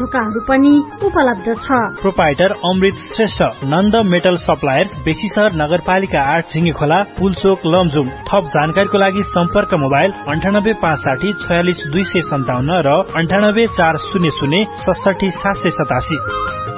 ढोकाहरू पनि उपलब्ध छ। प्रोपाइटर अमृत श्रेष्ठ, नन्द मेटल सप्लायर्स, बेसी सहर नगरपालिका 8 झिंगे खोला, पुलचोक, लमजुम। थप जानकारीको लागि सम्पर्क मोबाइल 9856 46 257 र 98 400 66 787।